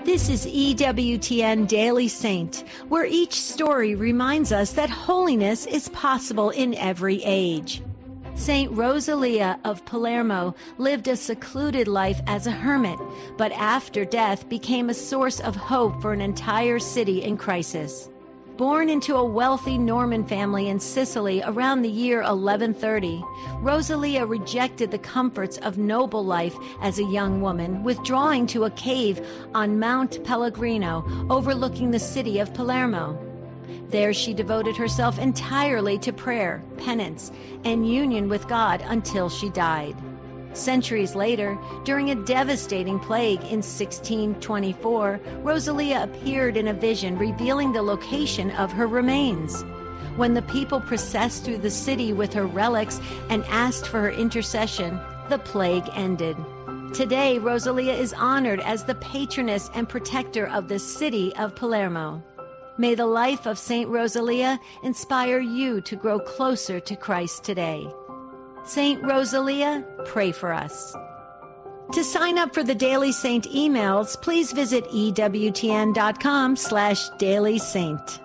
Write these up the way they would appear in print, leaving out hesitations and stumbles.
This is EWTN Daily Saint, where each story reminds us that holiness is possible in every age. Saint Rosalia of Palermo lived a secluded life as a hermit, but after death became a source of hope for an entire city in crisis. Born into a wealthy Norman family in Sicily around the year 1130, Rosalia rejected the comforts of noble life as a young woman, withdrawing to a cave on Mount Pellegrino overlooking the city of Palermo. There she devoted herself entirely to prayer, penance, and union with God until she died. Centuries later, during a devastating plague in 1624, Rosalia appeared in a vision revealing the location of her remains. When the people processed through the city with her relics and asked for her intercession, the plague ended. Today, Rosalia is honored as the patroness and protector of the city of Palermo. May the life of Saint Rosalia inspire you to grow closer to Christ today. Saint Rosalia, pray for us. To sign up for the Daily Saint emails, please visit EWTN.com/dailysaint.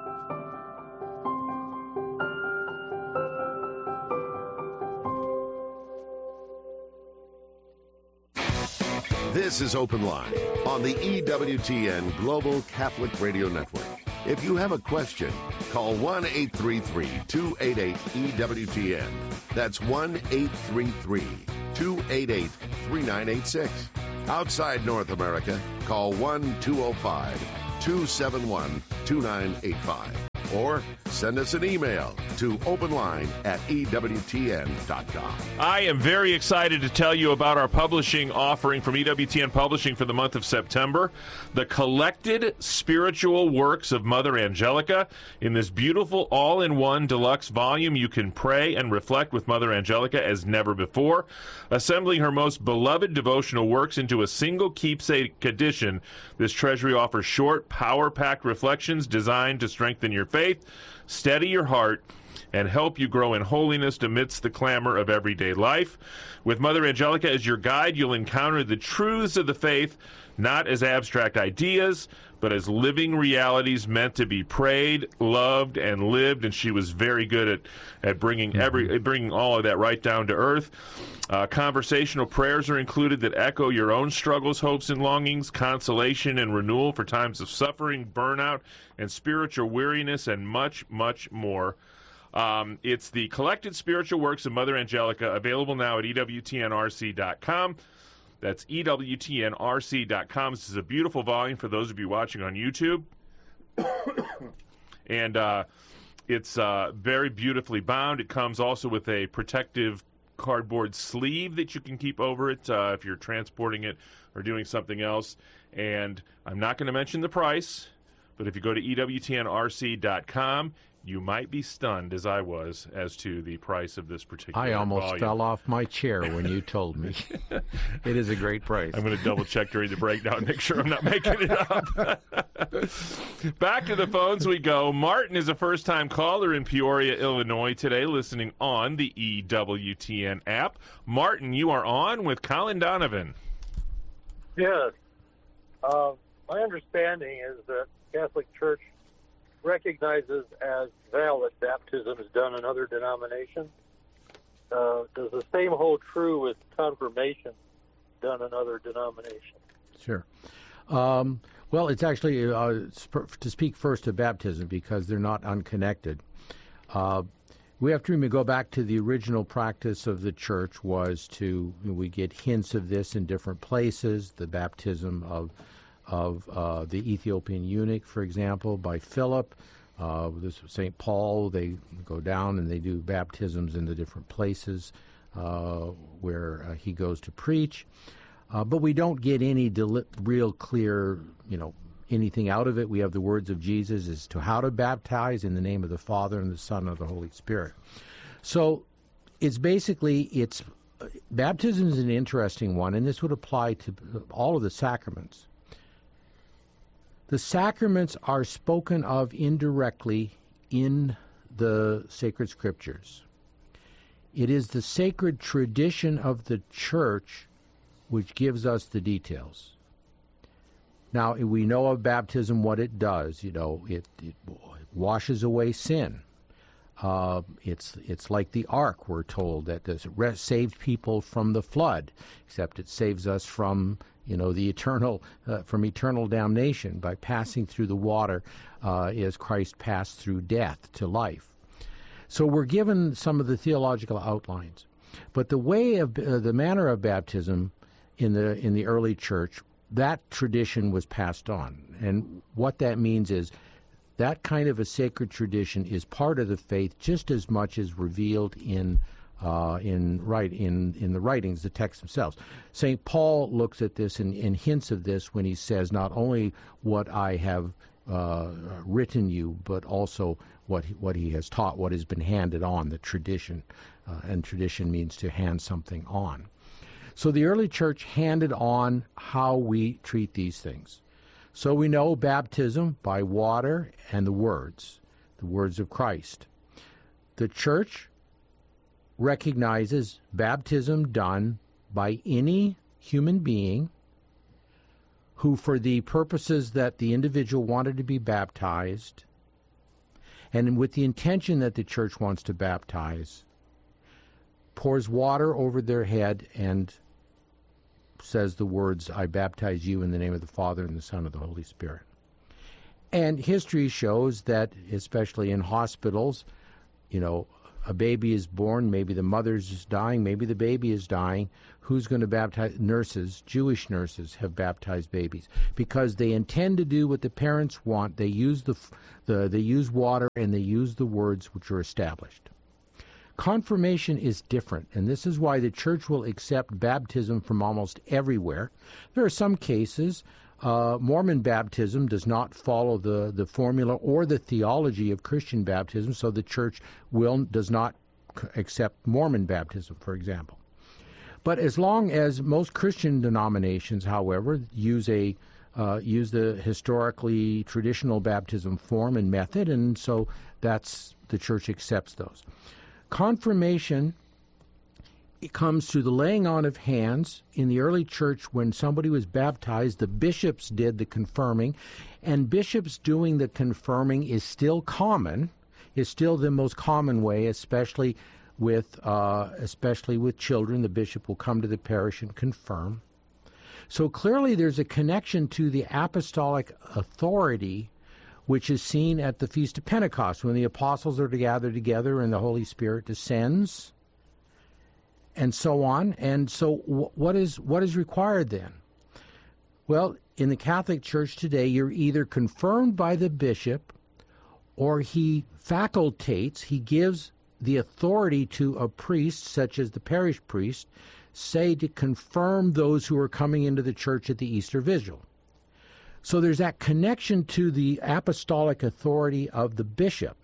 This is Open Line on the EWTN Global Catholic Radio Network. If you have a question, call 1-833-288-EWTN. That's 1-833-288-3986. Outside North America, call 1-205-271-2985. Or send us an email to openline@EWTN.com. I am very excited to tell you about our publishing offering from EWTN Publishing for the month of September. The collected spiritual works of Mother Angelica. In this beautiful all-in-one deluxe volume, you can pray and reflect with Mother Angelica as never before. Assembling her most beloved devotional works into a single keepsake edition, this treasury offers short, power-packed reflections designed to strengthen your faith, steady your heart, and help you grow in holiness amidst the clamor of everyday life. With Mother Angelica as your guide, you'll encounter the truths of the faith, not as abstract ideas, but as living realities meant to be prayed, loved, and lived. And she was very good at bringing bringing all of that right down to earth. Conversational prayers are included that echo your own struggles, hopes, and longings, consolation and renewal for times of suffering, burnout, and spiritual weariness, and much, much more. It's the collected spiritual works of Mother Angelica, available now at EWTNRC.com. That's EWTNRC.com. This is a beautiful volume for those of you watching on YouTube. And it's very beautifully bound. It comes also with a protective cardboard sleeve that you can keep over it if you're transporting it or doing something else. And I'm not going to mention the price, but if you go to EWTNRC.com, you might be stunned, as I was, as to the price of this particular I almost volume. fell off my chair when you told me. It is a great price. I'm going to double-check during the breakdown and make sure I'm not making it up. Back to the phones we go. Martin is a first-time caller in Peoria, Illinois today, listening on the EWTN app. Martin, you are on with Colin Donovan. Yes. My understanding is that the Catholic Church recognizes as valid baptisms done in other denominations. Does the same hold true with confirmation done in other denominations? Sure. Well, it's actually, to speak first to baptism, because they're not unconnected. We have to go back to the original practice of the Church was we get hints of this in different places, the baptism of the Ethiopian eunuch, for example, by Philip. This St. Paul, they go down and they do baptisms in the different places where he goes to preach. But we don't get any real clear, anything out of it. We have the words of Jesus as to how to baptize in the name of the Father and the Son and the Holy Spirit. So baptism is an interesting one, and this would apply to all of the sacraments. The sacraments are spoken of indirectly in the sacred scriptures. It is the sacred tradition of the Church which gives us the details. Now, we know of baptism what it does. You know, it washes away sin. It's like the ark, we're told, that saved people from the flood, except it saves us from the eternal damnation by passing through the water as Christ passed through death to life. So we're given some of the theological outlines, but the way of the manner of baptism in the early church, that tradition was passed on, and what that means is that kind of a sacred tradition is part of the faith just as much as revealed in the writings, the texts themselves. St. Paul looks at this and hints of this when he says, not only what I have written you, but also what he has taught, what has been handed on, the tradition. And tradition means to hand something on. So the early church handed on how we treat these things. So we know baptism by water and the words of Christ. The church recognizes baptism done by any human being who, for the purposes that the individual wanted to be baptized, and with the intention that the church wants to baptize, pours water over their head and says the words, I baptize you in the name of the Father and the Son and of the Holy Spirit. And history shows that, especially in hospitals, a baby is born, maybe the mother's dying, maybe the baby is dying. Who's going to baptize? Nurses, Jewish nurses have baptized babies because they intend to do what the parents want. They use they use water and they use the words which are established. Confirmation is different, and this is why the church will accept baptism from almost everywhere. There are some cases, Mormon baptism does not follow the formula or the theology of Christian baptism, so the church does not accept Mormon baptism, for example. But as long as most Christian denominations, however, use the historically traditional baptism form and method, and so the church accepts those. Confirmation, it comes through the laying on of hands. In the early church, when somebody was baptized, the bishops did the confirming, and bishops doing the confirming is still the most common way, especially with children. The bishop will come to the parish and confirm. So clearly there's a connection to the apostolic authority, which is seen at the Feast of Pentecost, when the apostles are gathered together and the Holy Spirit descends, and so on. And so what is required then? Well, in the Catholic Church today, you're either confirmed by the bishop, or he facultates, he gives the authority to a priest, such as the parish priest, say, to confirm those who are coming into the church at the Easter Vigil. So there's that connection to the apostolic authority of the bishop.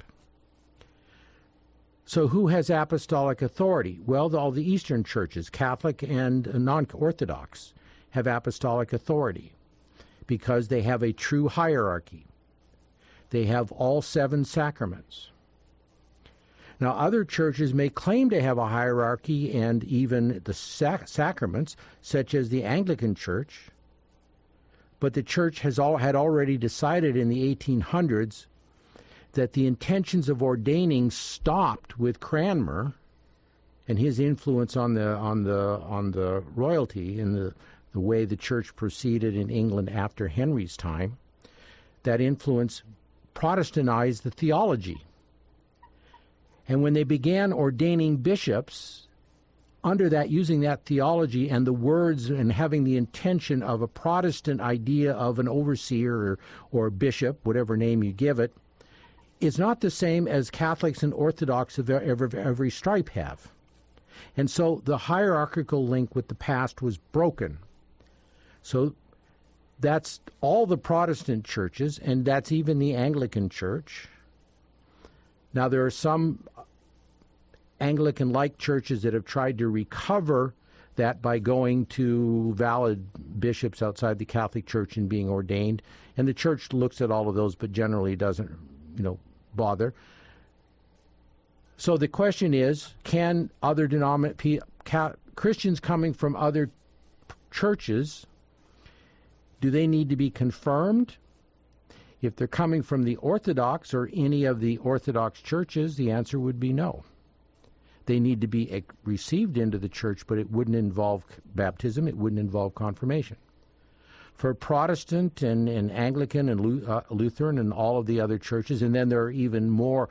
So who has apostolic authority? Well, all the Eastern churches, Catholic and non-Orthodox, have apostolic authority because they have a true hierarchy. They have all 7 sacraments. Now, other churches may claim to have a hierarchy and even the sacraments, such as the Anglican Church, but the church had already decided in the 1800s that the intentions of ordaining stopped with Cranmer and his influence on the royalty and the way the church proceeded in England after Henry's time. That influence Protestantized the theology. And when they began ordaining bishops, under that, using that theology and the words and having the intention of a Protestant idea of an overseer or bishop, whatever name you give it, is not the same as Catholics and Orthodox of every stripe have. And so the hierarchical link with the past was broken. So that's all the Protestant churches, and that's even the Anglican Church. Now, there are some Anglican-like churches that have tried to recover that by going to valid bishops outside the Catholic Church and being ordained. And the church looks at all of those, but generally doesn't, bother. So the question is, can other Christians coming from other churches Do they need to be confirmed? If they're coming from the Orthodox or any of the Orthodox churches, the answer would be no. They need to be received into the church, but it wouldn't involve baptism. It wouldn't involve confirmation. For Protestant and Anglican and Lutheran and all of the other churches, and then there are even more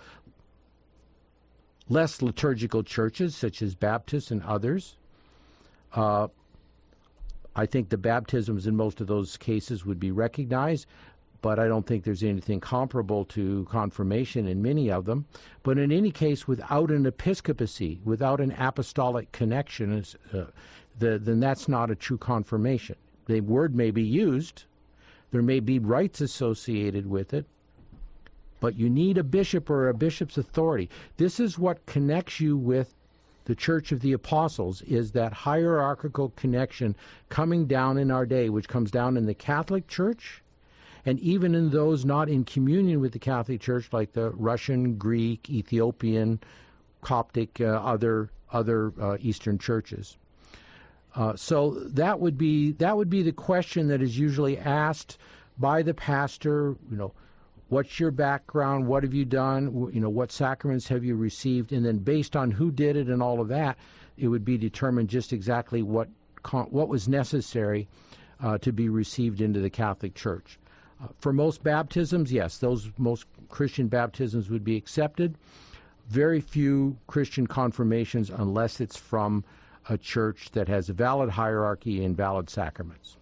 less liturgical churches, such as Baptists and others, I think the baptisms in most of those cases would be recognized, but I don't think there's anything comparable to confirmation in many of them. But in any case, without an episcopacy, without an apostolic connection, then that's not a true confirmation. The word may be used, there may be rites associated with it, but you need a bishop or a bishop's authority. This is what connects you with the Church of the Apostles, is that hierarchical connection coming down in our day, which comes down in the Catholic Church, and even in those not in communion with the Catholic Church, like the Russian, Greek, Ethiopian, Coptic, other Eastern churches. So that would be the question that is usually asked by the pastor. What's your background? What have you done? What sacraments have you received? And then based on who did it and all of that, it would be determined just exactly what was necessary to be received into the Catholic Church. For most baptisms, yes, most Christian baptisms would be accepted. Very few Christian confirmations unless it's from a church that has a valid hierarchy and valid sacraments.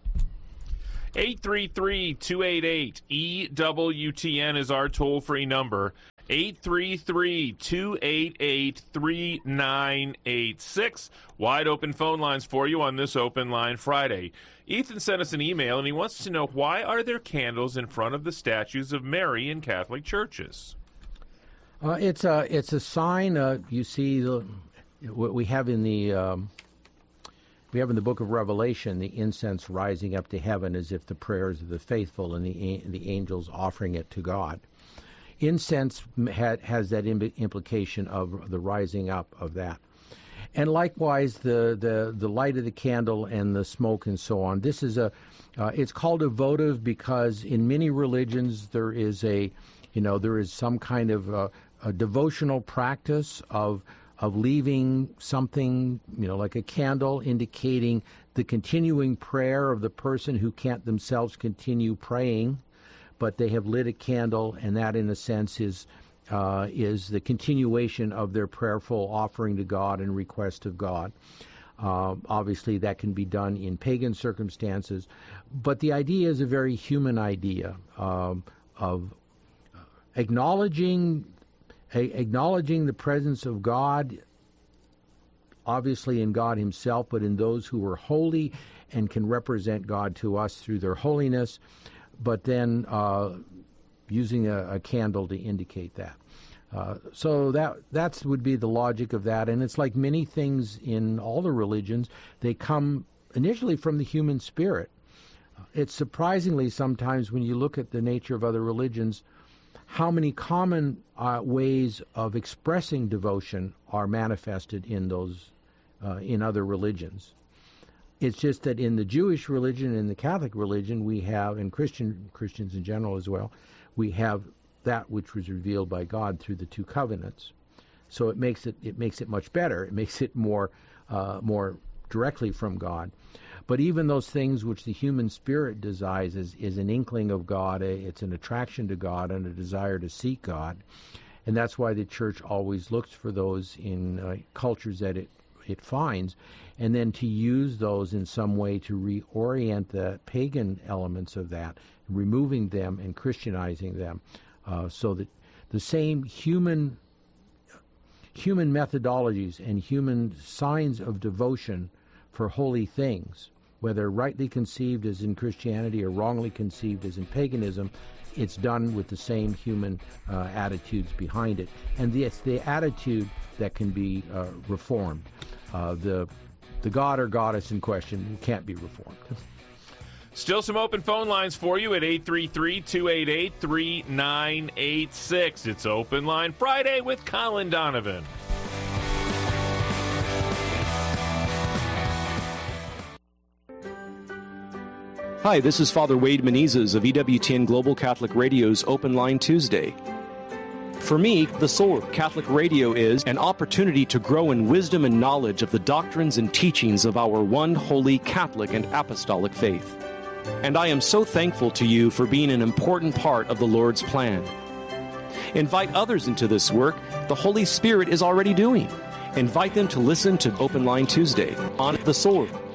833-288-EWTN is our toll-free number. 833-288-3986. Wide open phone lines for you on this Open Line Friday. Ethan sent us an email, and he wants to know, why are there candles in front of the statues of Mary in Catholic churches? It's a sign. You see what we have in the book of Revelation, the incense rising up to heaven as if the prayers of the faithful and the angels offering it to God. Incense has that implication of the rising up of that. And likewise, the light of the candle and the smoke and so on. This is it's called a votive because in many religions there is some kind of a devotional practice of leaving something, like a candle, indicating the continuing prayer of the person who can't themselves continue praying, but they have lit a candle, and that, in a sense, is the continuation of their prayerful offering to God and request of God. Obviously, that can be done in pagan circumstances, but the idea is a very human idea of acknowledging the presence of God, obviously in God himself, but in those who are holy and can represent God to us through their holiness, but then using a candle to indicate that. So that would be the logic of that, and it's like many things in all the religions, they come initially from the human spirit. It's surprisingly sometimes when you look at the nature of other religions, how many common ways of expressing devotion are manifested in those in other religions. It's just that in the Jewish religion and the Catholic religion, we have, and Christians in general as well, we have that which was revealed by God through the two covenants. So it makes it much better. It makes it more directly from God. But even those things which the human spirit desires is an inkling of God, it's an attraction to God and a desire to seek God. And that's why the church always looks for those in cultures that it finds, and then to use those in some way to reorient the pagan elements of that, removing them and Christianizing them, so that the same human methodologies and human signs of devotion for holy things, whether rightly conceived as in Christianity or wrongly conceived as in paganism, it's done with the same human attitudes behind it. And it's the attitude that can be reformed. The god or goddess in question can't be reformed. Still some open phone lines for you at 833-288-3986. It's Open Line Friday with Colin Donovan. Hi, this is Father Wade Menezes of EWTN Global Catholic Radio's Open Line Tuesday. For me, the soul of Catholic Radio is an opportunity to grow in wisdom and knowledge of the doctrines and teachings of our one holy Catholic and apostolic faith. And I am so thankful to you for being an important part of the Lord's plan. Invite others into this work the Holy Spirit is already doing. Invite them to listen to Open Line Tuesday on the soul